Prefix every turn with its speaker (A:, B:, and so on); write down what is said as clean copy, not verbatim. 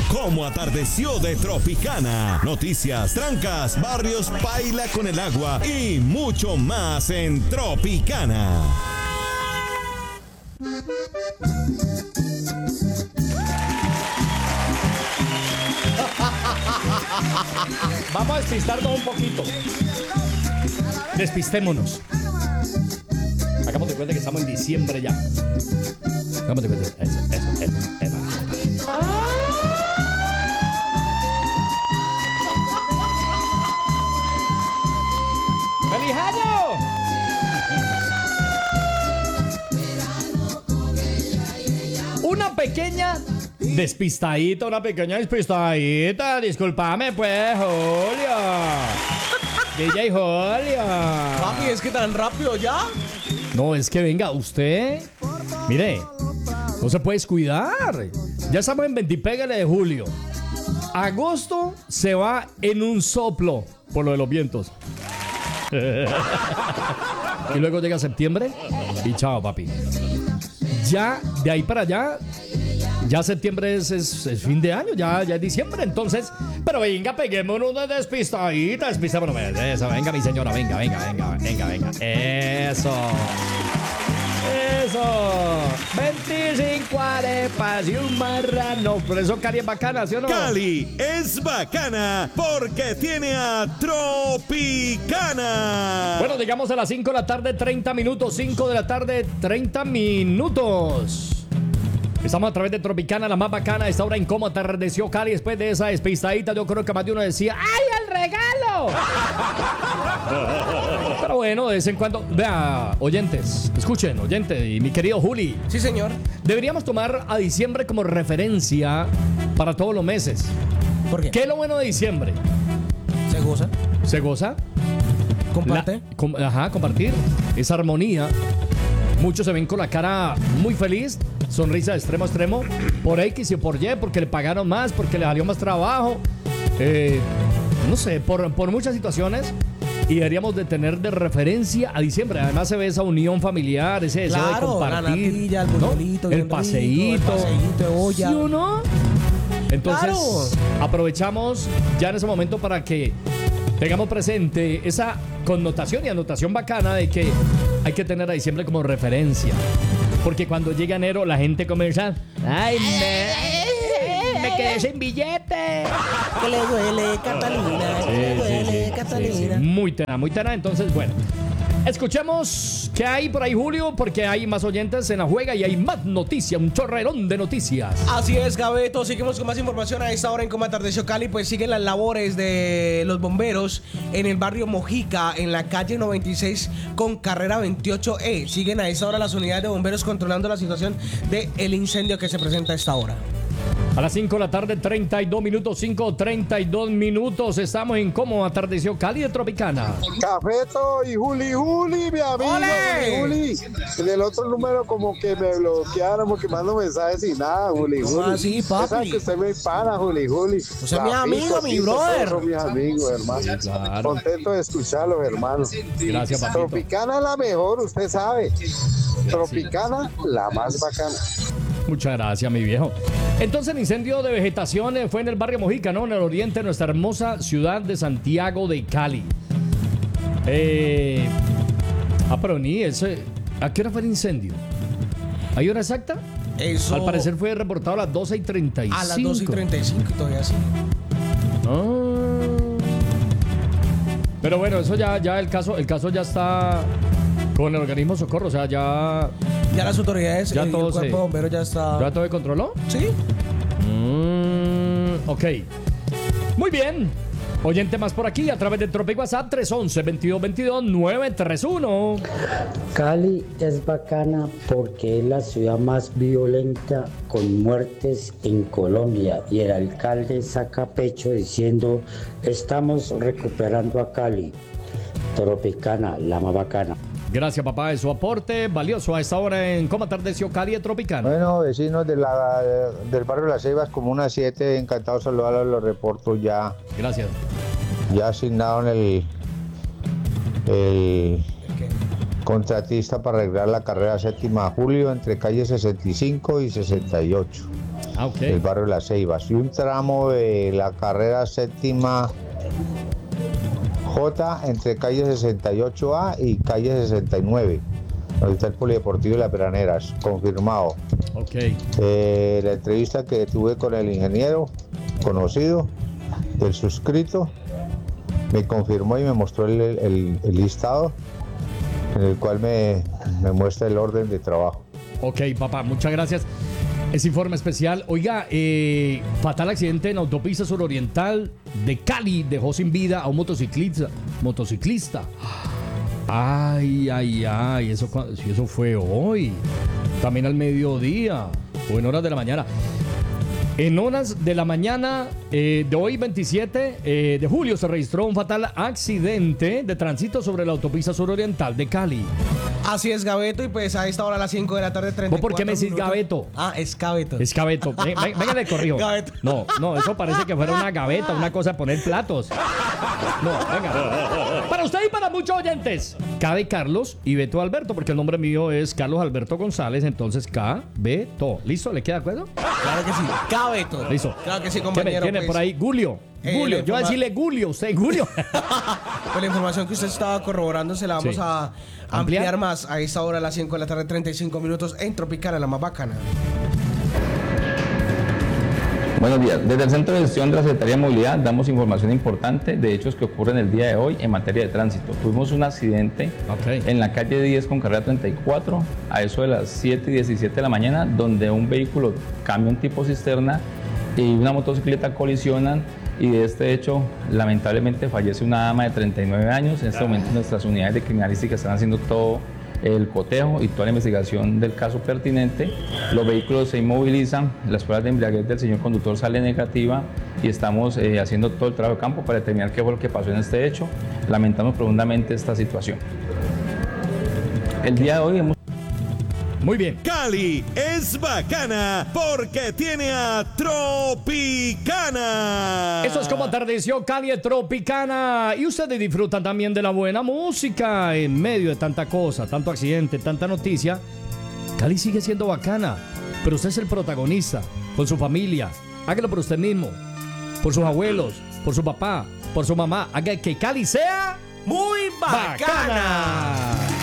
A: cómo atardeció de Tropicana. Noticias, trancas, barrios, baila con el agua y mucho más en Tropicana.
B: Vamos a despistarnos un poquito. Despistémonos. Hagamos de cuenta que estamos en diciembre ya. Hagamos de cuenta. Eso. ¡Feliz año! Una pequeña despistadita. Discúlpame, pues, Julio. DJ Julio.
C: Papi, es que tan rápido ya.
B: No, es que venga, usted. Mire, no se puede descuidar. Ya estamos en 20 pégale de julio. Agosto se va en un soplo por lo de los vientos. Y luego llega septiembre y chao, papi. Ya de ahí para allá, ya septiembre es fin de año, ya es diciembre, entonces. Pero venga, peguémonos una despistadita, despistémonos. Eso, venga, mi señora, venga. Eso. 25 arepas y un marrano. Por eso Cali es bacana, ¿sí o no?
A: Cali es bacana porque tiene a Tropicana.
B: Bueno, llegamos a las 5 de la tarde, 30 minutos. 5 de la tarde, 30 minutos. Estamos a través de Tropicana, la más bacana. Esta hora en cómo atardeció Cali. Después de esa despistadita, yo creo que más de uno decía ¡ay, el regalo! Pero bueno, de vez en cuando. Vea, oyentes, escuchen, oyente y mi querido Juli.
C: Sí, señor.
B: Deberíamos tomar a diciembre como referencia para todos los meses.
C: ¿Por qué?
B: ¿Qué es lo bueno de diciembre?
C: ¿Se goza?
B: ¿Se goza?
C: ¿Comparte?
B: Compartir esa armonía. Muchos se ven con la cara muy feliz, sonrisa de extremo a extremo, por X y por Y, porque le pagaron más, porque le salió más trabajo, no sé, por muchas situaciones. Y deberíamos de tener de referencia a diciembre. Además se ve esa unión familiar, ese deseo de compartir,
C: la natilla, el bolito,
B: ¿no? El paseíto
C: de olla.
B: ¿Sí o no? Entonces,
C: ¡claro!
B: Aprovechamos ya en ese momento para que tengamos presente esa connotación y anotación bacana de que hay que tener a diciembre como referencia. Porque cuando llega enero la gente comienza, ¡ay, me quedé sin billete!
C: Que le duele, Catalina. Que le duele, Catalina.
B: Sí. Muy tena. Entonces, bueno, escuchemos qué hay por ahí, Julio, porque hay más oyentes en la juega y hay más noticias, un chorrerón de noticias.
C: Así es, Gabeto. Seguimos con más información a esta hora en Cómo atardeció Cali. Pues siguen las labores de los bomberos en el barrio Mojica, en la calle 96 con carrera 28E. Siguen a esta hora las unidades de bomberos controlando la situación del incendio que se presenta a esta hora.
B: A las 5 de la tarde, 32 minutos, 5:32 minutos. Estamos en Cómo atardeció Cali de Tropicana.
D: Cafeto y Juli, mi amigo. Juli. En el otro número como que me bloquearon porque mando mensajes y nada, Juli.
C: ¿Cómo así, papi?
D: Esa que usted me pana, Juli.
C: Usted es mi amigo, mi brother.
D: Todos mis amigos, hermano.
B: Claro.
D: Contento de escucharlos, hermano.
B: Gracias, papito.
D: Tropicana es la mejor, usted sabe. Tropicana, la más bacana.
B: Muchas gracias, mi viejo. Entonces, el incendio de vegetación fue en el barrio Mojica, ¿no? En el oriente de nuestra hermosa ciudad de Santiago de Cali. Pero ni ese. ¿A qué hora fue el incendio? ¿Hay hora exacta?
C: Eso.
B: Al parecer fue reportado a las 12:35.
C: A las 12:35 y todavía así.
B: Pero bueno, eso ya el caso ya está con el organismo Socorro, o sea, ya
C: las autoridades,
B: ya
C: el
B: todo
C: cuerpo de bomberos ya está.
B: ¿Ya todo se controló?
C: Sí.
B: Ok. Muy bien. Oyente más por aquí a través del Tropic WhatsApp 311-2222-931.
E: Cali es bacana porque es la ciudad más violenta con muertes en Colombia y el alcalde saca pecho diciendo estamos recuperando a Cali. Tropicana, la más bacana.
B: Gracias, papá, de su aporte valioso a esta hora en Cómo atardeció Cali de Tropicana.
D: Bueno, vecinos del barrio Las Ceibas, Comuna 7, encantado de saludarlos, los reporto ya.
B: Gracias.
D: Ya asignaron el contratista para arreglar la carrera séptima de julio entre calle 65 y 68.
B: ok.
F: el barrio Las Ceibas. Y un tramo de la carrera séptima J entre calle 68A y calle 69. Donde está el Polideportivo de Las Veraneras, confirmado.
B: Ok.
F: La entrevista que tuve con el ingeniero conocido, el suscrito, me confirmó y me mostró el listado en el cual me muestra el orden de trabajo.
B: Ok, papá, muchas gracias. Ese informe especial. Oiga, fatal accidente en autopista suroriental de Cali. Dejó sin vida a un motociclista. Ay, eso fue hoy. También al mediodía o en horas de la mañana. En horas de la mañana de hoy, 27 de julio, se registró un fatal accidente de tránsito sobre la autopista suroriental de Cali.
C: Así es, Gabeto, y pues a esta hora a las 5 de la tarde, 34
B: ¿Vos por qué me decís
C: minutos.
B: Gabeto?
C: Ah, es Gabeto.
B: Es Gabeto. Venga, le corrijo.
C: Gabeto.
B: No, eso parece que fuera una gaveta, una cosa de poner platos. No, venga. Para usted y para muchos oyentes. K de Carlos y Beto Alberto, porque el nombre mío es Carlos Alberto González, entonces K, Beto. ¿Listo? ¿Le queda de acuerdo?
C: Claro que sí. Gabeto.
B: Listo.
C: Claro que sí, compañero.
B: ¿Tiene
C: pues,
B: por ahí Julio? Julio, yo voy a decirle Julio, usted, Julio.
C: Pues la información que usted estaba corroborando se la vamos
B: Sí.
C: a ampliar más a esta hora a las 5 de la tarde, 35 minutos en Tropicana, la más bacana.
G: Buenos días. Desde el Centro de Gestión de la Secretaría de Movilidad damos información importante de hechos que ocurren el día de hoy en materia de tránsito. Tuvimos un accidente en la calle 10 con carrera 34 a eso de las 7 y 17 de la mañana, donde un vehículo, camión tipo cisterna y una motocicleta colisionan, y de este hecho lamentablemente fallece una dama de 39 años. En este momento nuestras unidades de criminalística están haciendo todo el cotejo y toda la investigación del caso pertinente. Los vehículos se inmovilizan, las pruebas de embriaguez del señor conductor sale negativa y estamos haciendo todo el trabajo de campo para determinar qué fue lo que pasó en este hecho. Lamentamos profundamente esta situación. El día de hoy hemos...
B: Muy bien.
A: Cali es bacana porque tiene a Tropicana.
B: Eso es como atardeció Cali Tropicana. Y ustedes disfrutan también de la buena música en medio de tanta cosa, tanto accidente, tanta noticia. Cali sigue siendo bacana, pero usted es el protagonista, con su familia. Hágalo por usted mismo, por sus abuelos, por su papá, por su mamá. Haga que Cali sea
C: Muy bacana.
B: bacana.